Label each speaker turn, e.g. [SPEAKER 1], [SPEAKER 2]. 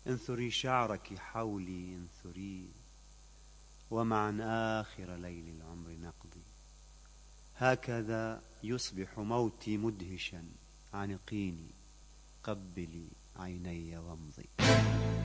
[SPEAKER 1] انثري شعرك حولي انثري، ومعا آخر ليل العمر نقضي. هكذا يصبح موتي مدهشا، عنقيني قبلي عيني وامضي.